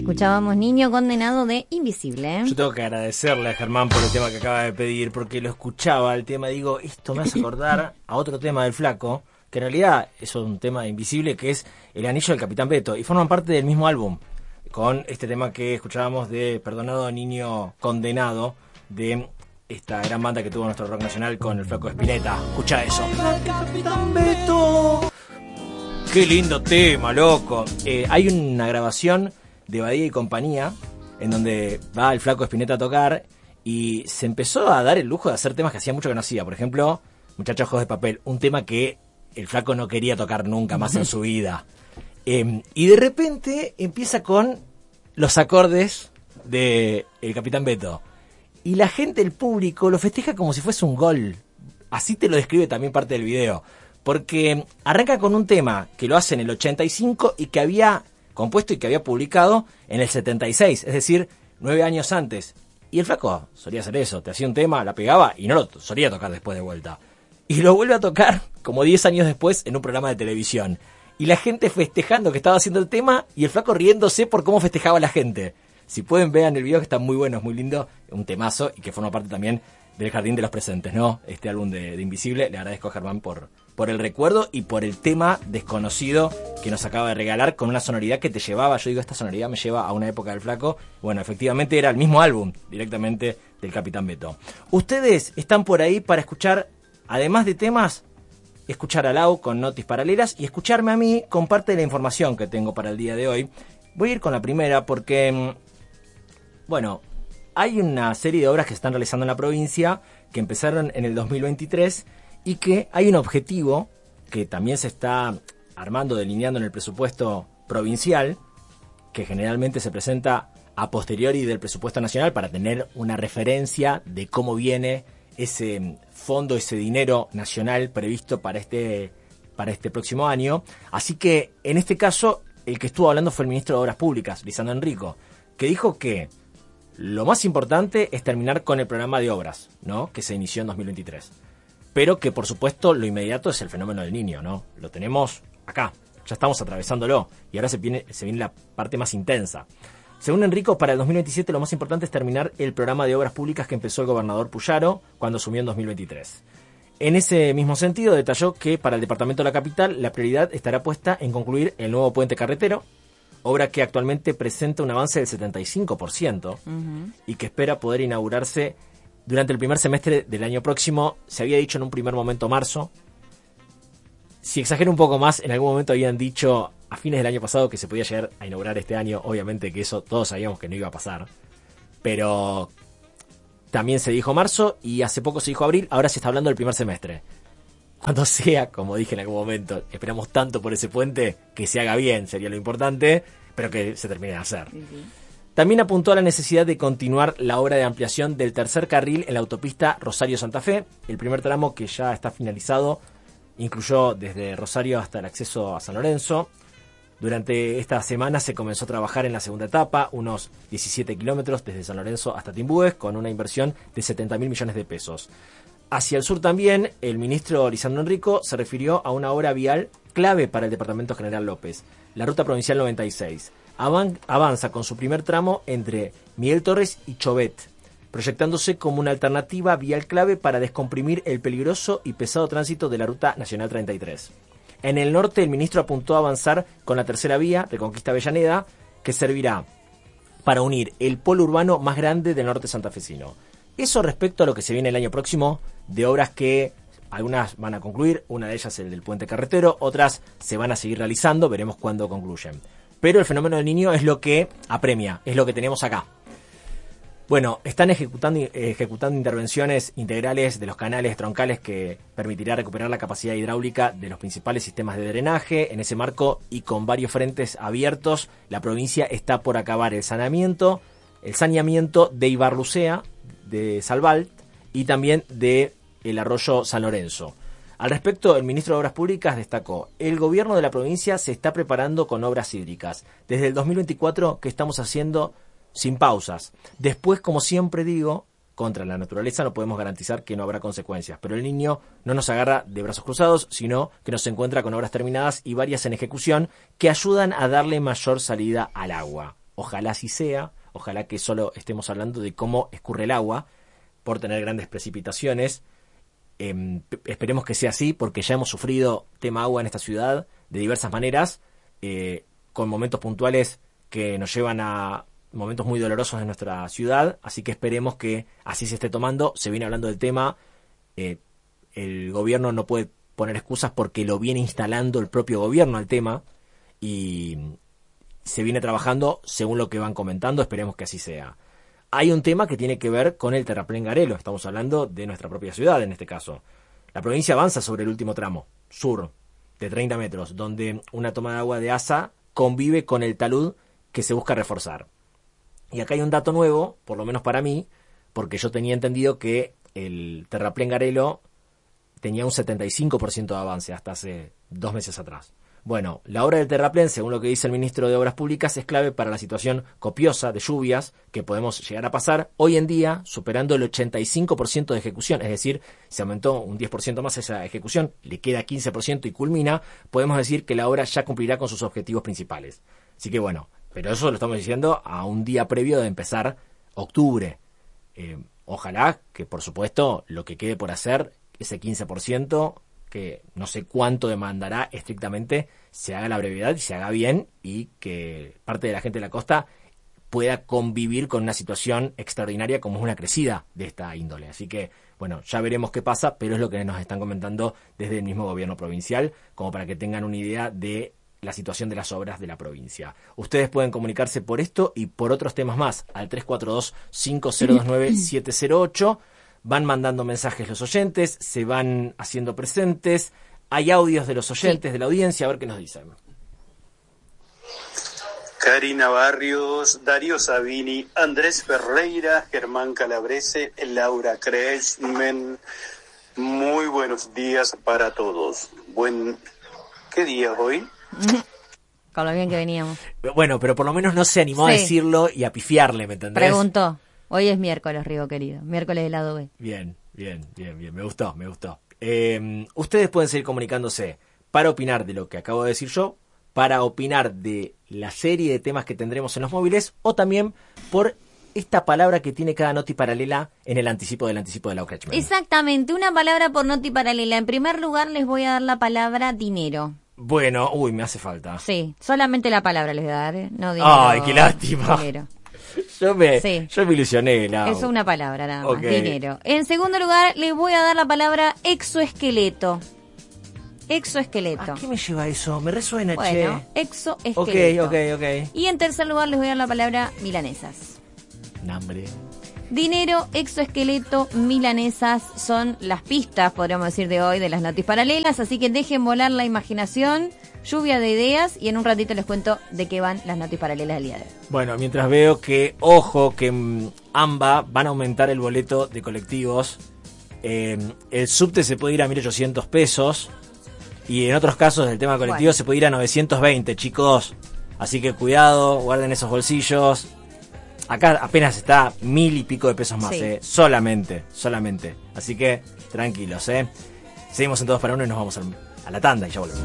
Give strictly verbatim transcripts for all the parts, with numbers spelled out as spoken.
Escuchábamos Niño Condenado de Invisible. Yo tengo que agradecerle a Germán por el tema que acaba de pedir, porque lo escuchaba el tema, digo, esto me hace acordar a otro tema del Flaco, que en realidad es un tema de Invisible, que es El Anillo del Capitán Beto, y forman parte del mismo álbum, con este tema que escuchábamos de Perdonado Niño Condenado, de esta gran banda que tuvo nuestro rock nacional con el Flaco Spinetta. Escucha eso. Capitán Beto. Qué lindo tema, loco. Eh, hay una grabación de Badía y compañía, en donde va el Flaco Spinetta a tocar, y se empezó a dar el lujo de hacer temas que hacía mucho que no hacía. Por ejemplo, Muchachos Ojos de Papel, un tema que el Flaco no quería tocar nunca más en su vida. Eh, y de repente empieza con los acordes de El Capitán Beto. Y la gente, el público, lo festeja como si fuese un gol. Así te lo describe también parte del video. Porque arranca con un tema que lo hace en el ochenta y cinco y que había compuesto y que había publicado en el setenta y seis, es decir, nueve años antes. Y el Flaco solía hacer eso, te hacía un tema, la pegaba y no lo solía tocar después de vuelta. Y lo vuelve a tocar como diez años después en un programa de televisión. Y la gente festejando que estaba haciendo el tema y el Flaco riéndose por cómo festejaba la gente. Si pueden, vean el video, que está muy bueno, es muy lindo, un temazo y que forma parte también del Jardín de los Presentes, ¿no? Este álbum de, de Invisible. Le agradezco a Germán por, por el recuerdo y por el tema desconocido que nos acaba de regalar, con una sonoridad que te llevaba, yo digo, esta sonoridad me lleva a una época del Flaco. Bueno, efectivamente era el mismo álbum directamente del Capitán Beto. Ustedes están por ahí para escuchar, además de temas, escuchar a Lau con Notis Paralelas y escucharme a mí con parte de la información que tengo para el día de hoy. Voy a ir con la primera porque, bueno, hay una serie de obras que se están realizando en la provincia que empezaron en el dos mil veintitrés y que hay un objetivo que también se está armando, delineando en el presupuesto provincial, que generalmente se presenta a posteriori del presupuesto nacional para tener una referencia de cómo viene ese fondo, ese dinero nacional previsto para este, para este próximo año. Así que, en este caso, el que estuvo hablando fue el ministro de Obras Públicas, Lisandro Enrico, que dijo que lo más importante es terminar con el programa de obras, ¿no?, que se inició en dos mil veintitrés. Pero que, por supuesto, lo inmediato es el fenómeno del Niño, ¿no? Lo tenemos acá, ya estamos atravesándolo, y ahora se viene, se viene la parte más intensa. Según Enrico, para el dos mil veintisiete lo más importante es terminar el programa de obras públicas que empezó el gobernador Puyaro cuando asumió en dos mil veintitrés. En ese mismo sentido, detalló que para el departamento de la capital la prioridad estará puesta en concluir el nuevo puente carretero, obra que actualmente presenta un avance del setenta y cinco por ciento uh-huh. y que espera poder inaugurarse durante el primer semestre del año próximo. Se había dicho en un primer momento marzo. Si exagero un poco más, en algún momento habían dicho a fines del año pasado que se podía llegar a inaugurar este año. Obviamente que eso todos sabíamos que no iba a pasar. Pero también se dijo marzo y hace poco se dijo abril. Ahora se está hablando del primer semestre. Cuando sea, como dije en algún momento, esperamos tanto por ese puente, que se haga bien, sería lo importante, pero que se termine de hacer. Uh-huh. También apuntó a la necesidad de continuar la obra de ampliación del tercer carril en la autopista Rosario-Santa Fe. El primer tramo, que ya está finalizado, incluyó desde Rosario hasta el acceso a San Lorenzo. Durante esta semana se comenzó a trabajar en la segunda etapa, unos diecisiete kilómetros desde San Lorenzo hasta Timbúes, con una inversión de setenta mil millones de pesos. Hacia el sur también, el ministro Lisandro Enrico se refirió a una obra vial clave para el departamento General López, la Ruta Provincial noventa y seis. Avan- avanza con su primer tramo entre Miguel Torres y Chovet, proyectándose como una alternativa vial clave para descomprimir el peligroso y pesado tránsito de la Ruta Nacional treinta y tres. En el norte, el ministro apuntó a avanzar con la tercera vía, Reconquista Avellaneda, que servirá para unir el polo urbano más grande del norte santafesino. Eso respecto a lo que se viene el año próximo, de obras que algunas van a concluir, una de ellas el del puente carretero, otras se van a seguir realizando, veremos cuándo concluyen. Pero el fenómeno del Niño es lo que apremia, es lo que tenemos acá. Bueno, están ejecutando, ejecutando intervenciones integrales de los canales troncales que permitirá recuperar la capacidad hidráulica de los principales sistemas de drenaje. En ese marco y con varios frentes abiertos, la provincia está por acabar el saneamiento, el saneamiento de Ibarlucea, de Salvalt y también de el arroyo San Lorenzo. Al respecto, el ministro de Obras Públicas destacó: el gobierno de la provincia se está preparando con obras hídricas. Desde el dos mil veinticuatro que estamos haciendo sin pausas. Después, como siempre digo, contra la naturaleza no podemos garantizar que no habrá consecuencias, pero el Niño no nos agarra de brazos cruzados, sino que nos encuentra con obras terminadas y varias en ejecución que ayudan a darle mayor salida al agua. Ojalá así sea, ojalá que solo estemos hablando de cómo escurre el agua por tener grandes precipitaciones. Eh, esperemos que sea así, porque ya hemos sufrido tema agua en esta ciudad de diversas maneras, eh, con momentos puntuales que nos llevan a momentos muy dolorosos de nuestra ciudad, así que esperemos que así se esté tomando. Se viene hablando del tema, eh, el gobierno no puede poner excusas porque lo viene instalando el propio gobierno al tema, y se viene trabajando según lo que van comentando, esperemos que así sea. Hay un tema que tiene que ver con el terraplén Garelo, estamos hablando de nuestra propia ciudad en este caso. La provincia avanza sobre el último tramo, sur, de treinta metros, donde una toma de agua de Asa convive con el talud que se busca reforzar. Y acá hay un dato nuevo, por lo menos para mí, porque yo tenía entendido que el terraplén Garelo tenía un setenta y cinco por ciento de avance hasta hace dos meses atrás. Bueno, la obra del terraplén, según lo que dice el ministro de Obras Públicas, es clave para la situación copiosa de lluvias que podemos llegar a pasar hoy en día, superando el ochenta y cinco por ciento de ejecución, es decir, se aumentó un diez por ciento más esa ejecución, le queda quince por ciento y culmina, podemos decir que la obra ya cumplirá con sus objetivos principales. Así que bueno, pero eso lo estamos diciendo a un día previo de empezar octubre. Eh, ojalá que, por supuesto, lo que quede por hacer, ese quince por ciento, que no sé cuánto demandará estrictamente, se haga a la brevedad y se haga bien, y que parte de la gente de la costa pueda convivir con una situación extraordinaria como es una crecida de esta índole. Así que, bueno, ya veremos qué pasa, pero es lo que nos están comentando desde el mismo gobierno provincial, como para que tengan una idea de la situación de las obras de la provincia. Ustedes pueden comunicarse por esto y por otros temas más al tres cuatro dos, cinco cero dos nueve, siete cero ocho. Van mandando mensajes los oyentes, se van haciendo presentes. Hay audios de los oyentes, sí, de la audiencia, a ver qué nos dicen. Karina Barrios, Darío Sabini, Andrés Ferreira, Germán Calabrese, Laura Kretschmann. Muy buenos días para todos. Buen... ¿Qué día es hoy? Con lo bien que veníamos. Bueno, pero por lo menos no se animó, sí, a decirlo y a pifiarle, ¿me entendés? Preguntó. Hoy es miércoles, Rigo querido. Miércoles del lado B. Bien, bien, bien, bien. Me gustó, me gustó. Eh, ustedes pueden seguir comunicándose para opinar de lo que acabo de decir yo, para opinar de la serie de temas que tendremos en los móviles, o también por esta palabra que tiene cada noti paralela en el anticipo del anticipo de la Kretschmann. Exactamente, una palabra por noti paralela. En primer lugar les voy a dar la palabra dinero. Bueno, uy, me hace falta. Sí, solamente la palabra les voy a dar, ¿eh? No dinero. Ay, qué lástima. Dinero. Yo me, sí. yo me ilusioné, Lau. Eso es una palabra nada más, okay. Dinero. En segundo lugar, les voy a dar la palabra exoesqueleto. Exoesqueleto. ¿A qué me lleva eso? Me resuena, bueno, che. exoesqueleto. Ok, ok, ok. Y en tercer lugar, les voy a dar la palabra milanesas. Nambre. Dinero, exoesqueleto, milanesas son las pistas, podríamos decir, de hoy de las noticias paralelas, así que dejen volar la imaginación, lluvia de ideas, y en un ratito les cuento de qué van las noticias paralelas del día de hoy. Bueno, mientras veo que, ojo, que en AMBA van a aumentar el boleto de colectivos, eh, el subte se puede ir a mil ochocientos pesos, y en otros casos del tema colectivo bueno. se puede ir a novecientos veinte, chicos, así que cuidado, guarden esos bolsillos. Acá apenas está mil y pico de pesos más, sí. eh, solamente, solamente. Así que tranquilos, eh. Seguimos en Todos para Uno y nos vamos a la tanda y ya volvemos.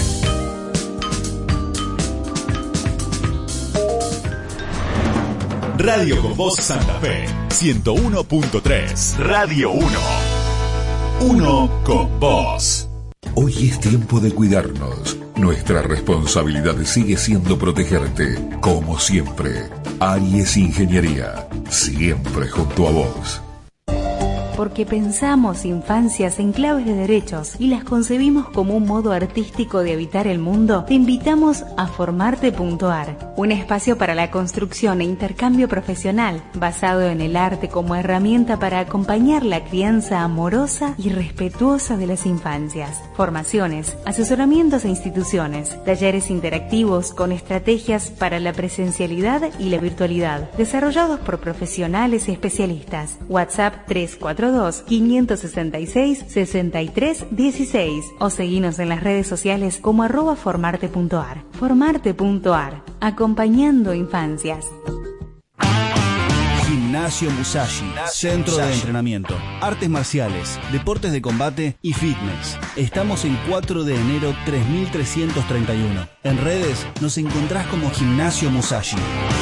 Radio con Voz Santa Fe, ciento uno punto tres. Radio uno. Uno con vos. Hoy es tiempo de cuidarnos. Nuestra responsabilidad sigue siendo protegerte, como siempre. Aries Ingeniería, siempre junto a vos. Porque pensamos infancias en claves de derechos y las concebimos como un modo artístico de habitar el mundo, te invitamos a formarte punto ar, un espacio para la construcción e intercambio profesional, basado en el arte como herramienta para acompañar la crianza amorosa y respetuosa de las infancias. Formaciones, asesoramientos e instituciones, talleres interactivos con estrategias para la presencialidad y la virtualidad, desarrollados por profesionales y especialistas. WhatsApp tres cuatro dos, cinco seis seis, seis tres uno seis o seguinos en las redes sociales como arroba formarte punto ar. Formarte punto ar, acompañando infancias. Gimnasio Musashi, Gimnasio centro Musashi. de entrenamiento, artes marciales, deportes de combate y fitness. Estamos en cuatro de enero tres mil trescientos treinta y uno. En redes nos encontrás como Gimnasio Musashi.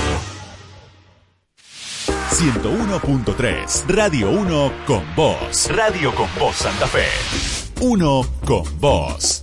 ciento uno punto tres, Radio uno con Vos. Radio con Vos Santa Fe. Uno con Vos.